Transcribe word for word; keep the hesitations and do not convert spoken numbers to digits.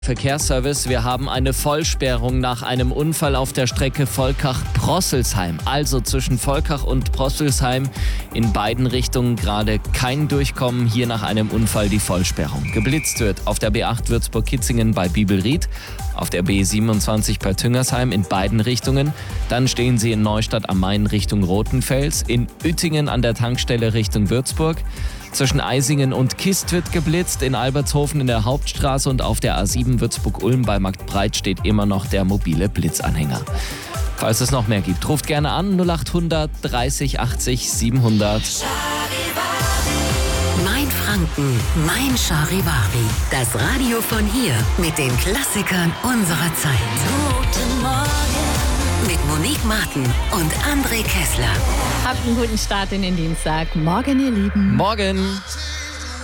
Verkehrsservice, wir haben eine Vollsperrung nach einem Unfall auf der Strecke Volkach-Prosselsheim. Also zwischen Volkach und Prosselsheim in beiden Richtungen gerade kein Durchkommen. Hier nach einem Unfall die Vollsperrung. Geblitzt wird auf der B acht Würzburg-Kitzingen bei Bibelried, auf der B siebenundzwanzig bei Tüngersheim in beiden Richtungen. Dann stehen Sie in Neustadt am Main Richtung Rothenfels, in Uettingen an der Tankstelle Richtung Würzburg. Zwischen Eisingen und Kist wird geblitzt, in Albertshofen in der Hauptstraße und auf der A sieben Würzburg-Ulm bei Marktbreit steht immer noch der mobile Blitzanhänger. Falls es noch mehr gibt, ruft gerne an null acht hundert dreißig achtzig siebenhundert. Mein Franken, mein Charivari. Das Radio von hier mit den Klassikern unserer Zeit. Guten Morgen. Mit Monique Martin und André Kessler. Habt einen guten Start in den Dienstag. Morgen, ihr Lieben. Morgen.